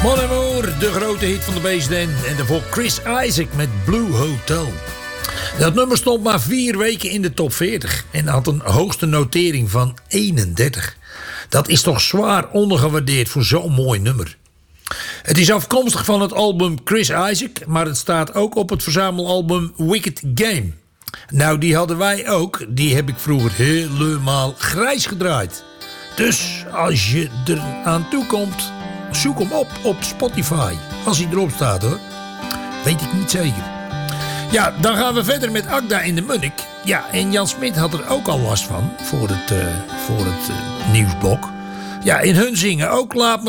Mon Amour, de grote hit van de Bassden. En daarvoor Chris Isaak met Blue Hotel. Dat nummer stond maar 4 weken in de top 40. En had een hoogste notering van 31. Dat is toch zwaar ondergewaardeerd voor zo'n mooi nummer. Het is afkomstig van het album Chris Isaak. Maar het staat ook op het verzamelalbum Wicked Game. Nou, die hadden wij ook. Die heb ik vroeger helemaal grijs gedraaid. Dus als je er aan toe komt, zoek hem op Spotify. Als hij erop staat, hoor. Weet ik niet zeker. Ja, dan gaan we verder met Agda in de Munnik. Ja, en Jan Smit had er ook al last van voor het nieuwsblok. Ja, in hun zingen ook Laat me